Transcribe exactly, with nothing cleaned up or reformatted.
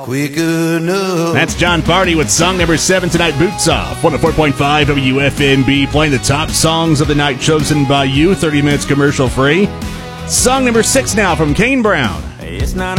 Quick enough. That's John Party with song number seven tonight, Boots Off. one oh four point five W F N B, playing the top songs of the night chosen by you, thirty minutes commercial free. Song number six now from Kane Brown. It's not